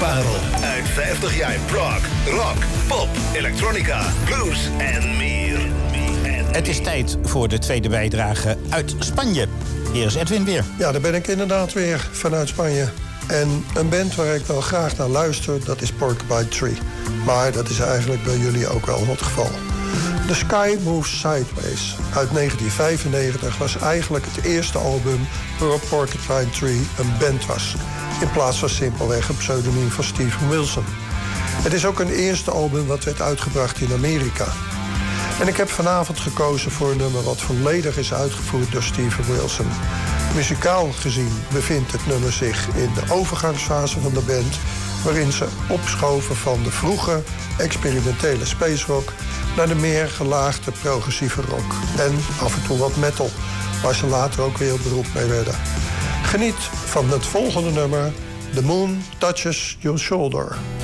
muziekparel uit 50 jaar prog, rock, pop, elektronica, blues en meer. Het is tijd voor de tweede bijdrage uit Spanje. Hier is Edwin weer. Ja, daar ben ik inderdaad weer vanuit Spanje. En een band waar ik wel graag naar luister, dat is Porcupine Tree. Maar dat is eigenlijk bij jullie ook wel het geval. The Sky Moves Sideways uit 1995 was eigenlijk het eerste album waarop Porcupine Tree een band was. In plaats van simpelweg een pseudoniem van Steven Wilson. Het is ook een eerste album wat werd uitgebracht in Amerika. En ik heb vanavond gekozen voor een nummer wat volledig is uitgevoerd door Steven Wilson. Muzikaal gezien bevindt het nummer zich in de overgangsfase van de band, waarin ze opschoven van de vroege experimentele space rock naar de meer gelaagde progressieve rock. En af en toe wat metal, waar ze later ook weer beroemd mee werden. Geniet van het volgende nummer, The Moon Touches Your Shoulder.